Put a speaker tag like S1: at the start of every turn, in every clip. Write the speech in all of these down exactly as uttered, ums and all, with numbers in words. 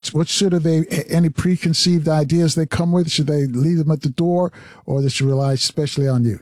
S1: what what should they any preconceived ideas they come with? Should they leave them at the door, or they should rely especially on you?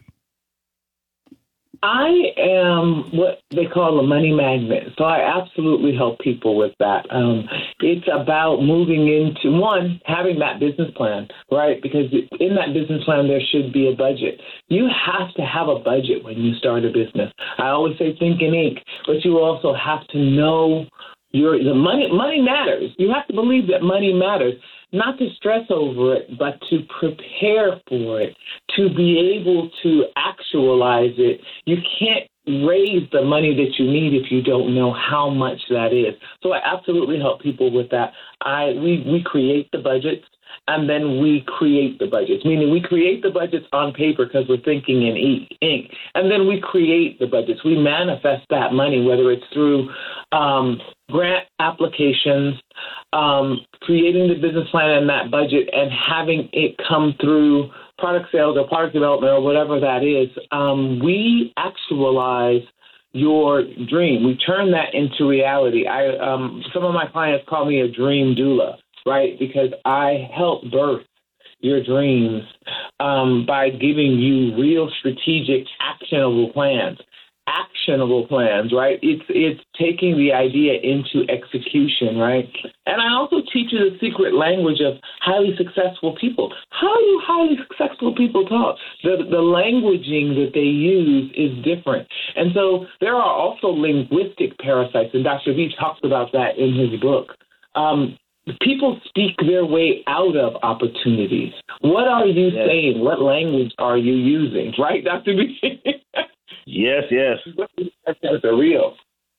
S2: I am what they call a money magnet, so I absolutely help people with that. Um, it's about moving into, one, having that business plan, right? Because in that business plan, there should be a budget. You have to have a budget when you start a business. I always say think in ink, but you also have to know your the money. Money matters. You have to believe that money matters. Not to stress over it, but to prepare for it, to be able to actualize it. You can't raise the money that you need if you don't know how much that is. So I absolutely help people with that. I we, we create the budgets, and then we create the budgets, meaning we create the budgets on paper because we're thinking in ink, and then we create the budgets. We manifest that money, whether it's through um, grant applications, um, creating the business plan and that budget, and having it come through product sales or product development or whatever that is. Um, we actualize your dream. We turn that into reality. I um, some of my clients call me a dream doula, right? Because I help birth your dreams um, by giving you real strategic, actionable plans. Actionable plans, right? It's it's taking the idea into execution, right? And I also teach you the secret language of highly successful people. How do highly successful people talk? The the languaging that they use is different. And so there are also linguistic parasites, and Doctor V talks about that in his book. Um, people speak their way out of opportunities. What are you yes. saying? What language are you using? Right, Doctor V?
S3: Yes, yes.
S2: That's a real.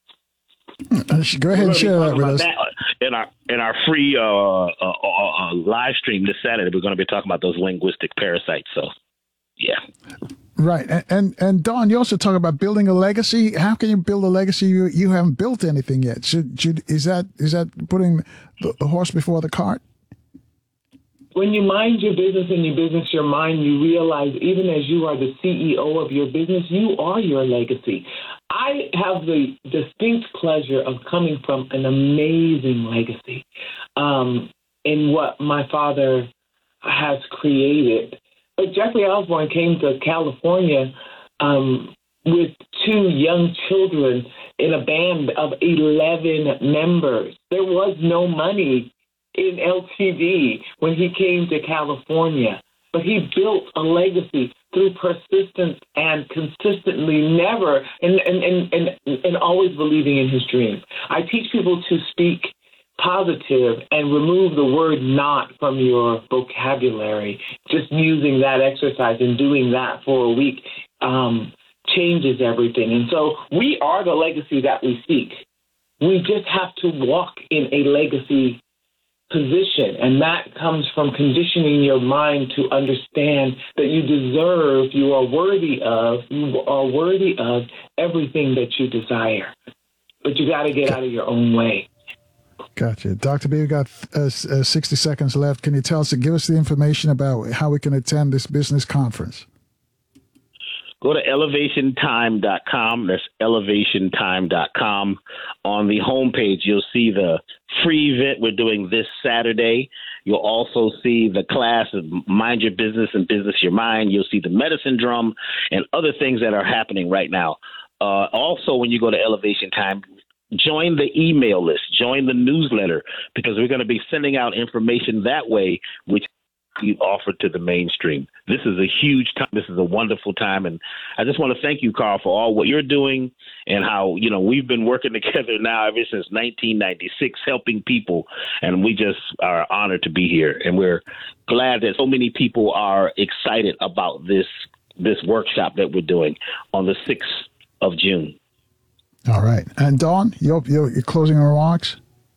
S1: Go ahead and share that with us.
S3: That in our in our free uh, uh, uh, live stream this Saturday, we're going to be talking about those linguistic parasites. So, yeah.
S1: Right, and, and and Dawn, you also talk about building a legacy. How can you build a legacy? You you haven't built anything yet. Should should is that is that putting the, the horse before the cart?
S2: When you mind your business and you business your mind, you realize even as you are the C E O of your business, you are your legacy. I have the distinct pleasure of coming from an amazing legacy um, in what my father has created. But Jeffrey Osborne came to California um, with two young children in a band of eleven members. There was no money in L T D when he came to California, but he built a legacy through persistence and consistently never and, and, and, and, and always believing in his dream. I teach people to speak positive and remove the word not from your vocabulary. Just using that exercise and doing that for a week um, changes everything. And so we are the legacy that we seek. We just have to walk in a legacy position, and that comes from conditioning your mind to understand that you deserve, you are worthy of, you are worthy of everything that you desire. But you got to get out of your own way.
S1: Gotcha. Doctor B, we got uh, uh, sixty seconds left. Can you tell us, give us the information about how we can attend this business conference?
S3: Go to elevation time dot com. That's elevation time dot com. On the homepage, you'll see the free event we're doing this Saturday. You'll also see the class of Mind Your Business and Business Your Mind. You'll see the medicine drum and other things that are happening right now. Uh, also, when you go to Elevation Time, join the email list, join the newsletter, because we're going to be sending out information that way, which you offer to the mainstream. This is a huge time. This is a wonderful time. And I just want to thank you, Carl, for all what you're doing and how, you know, we've been working together now ever since nineteen ninety-six, helping people. And we just are honored to be here. And we're glad that so many people are excited about this, this workshop that we're doing on the sixth of June.
S1: All right. And Dawn, your, your, your closing remarks?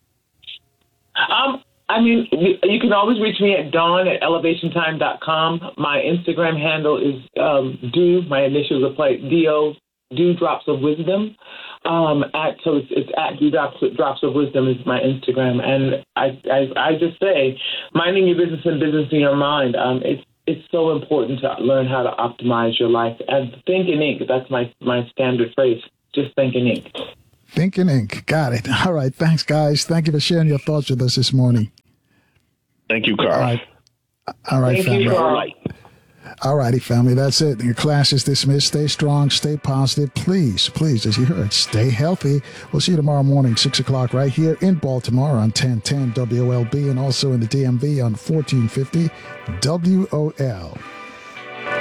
S2: Um, I mean, you can always reach me at dawn at elevation time dot com. My Instagram handle is um, do, my initials are like D O, do drops of wisdom. Um, at, so it's, it's at do drops, drops of wisdom is my Instagram. And I, I, I just say, minding your business and business in your mind, um, it's, it's so important to learn how to optimize your life. And think in ink, that's my, my standard phrase, just think in ink.
S1: Think in ink. Got it. All right. Thanks, guys. Thank you for sharing your thoughts with us this morning.
S3: Thank you, Carl.
S1: All right. All right,
S2: Thank
S1: family.
S2: you, Carl.
S3: All right.
S1: All righty, family. That's it. Your class is dismissed. Stay strong. Stay positive. Please, please, as you heard, stay healthy. We'll see you tomorrow morning, six o'clock, right here in Baltimore on ten ten W O L B and also in the D M V on fourteen fifty W O L.